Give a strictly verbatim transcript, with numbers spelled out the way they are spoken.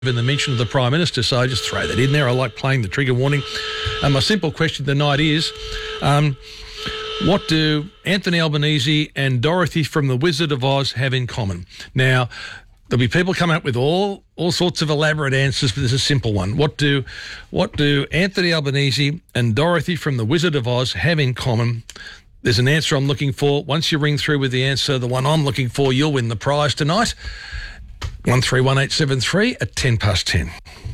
in the mention of the Prime Minister, so I just throw that in there. I like playing the trigger warning. And my simple question tonight is, um, what do Anthony Albanese and Dorothy from The Wizard of Oz have in common? Now, there'll be people coming up with all all sorts of elaborate answers, but there's a simple one. What do what do Anthony Albanese and Dorothy from The Wizard of Oz have in common? There's an answer I'm looking for. Once you ring through with the answer, the one I'm looking for, you'll win the prize tonight. one three one eight seven three at ten past ten.